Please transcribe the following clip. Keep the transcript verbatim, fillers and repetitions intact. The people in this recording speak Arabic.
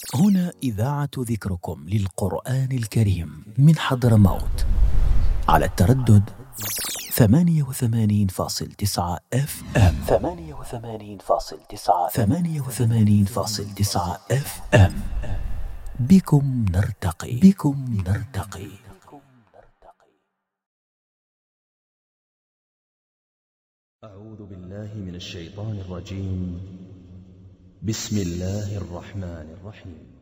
هنا إذاعة ذكركم للقرآن الكريم من حضرموت على التردد ثمانية وثمانين فاصل تسعة اف ام ثمانية وثمانين فاصل تسعة ثمانية وثمانين فاصل تسعة اف ام. بكم نرتقي بكم نرتقي. أعوذ بالله من الشيطان الرجيم. بسم الله الرحمن الرحيم.